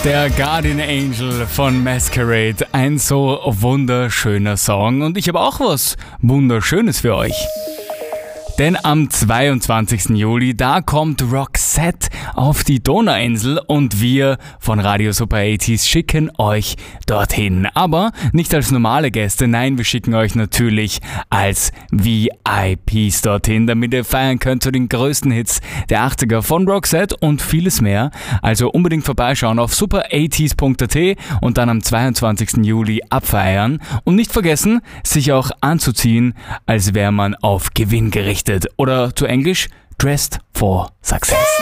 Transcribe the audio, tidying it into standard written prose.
Der Guardian Angel von Masquerade, ein so wunderschöner Song. Und ich habe auch was Wunderschönes für euch. Denn am 22. Juli, da kommt Roxette auf die Donauinsel und wir von Radio Super 80s schicken euch dorthin. Aber nicht als normale Gäste, nein, wir schicken euch natürlich als VIPs dorthin, damit ihr feiern könnt zu den größten Hits der 80er von Roxette und vieles mehr. Also unbedingt vorbeischauen auf super80s.at und dann am 22. Juli abfeiern. Und nicht vergessen, sich auch anzuziehen, als wäre man auf Gewinn gerichtet. Oder zu Englisch, dressed for success.